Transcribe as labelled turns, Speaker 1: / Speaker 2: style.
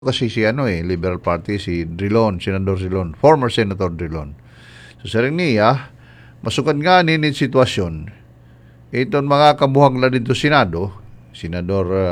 Speaker 1: kasi si Liberal Party, si Drilon, Senador Drilon, former Senator Drilon. So sa ring niya, masukan nga ni sitwasyon, itong mga kabuhang na dito Senado, Senador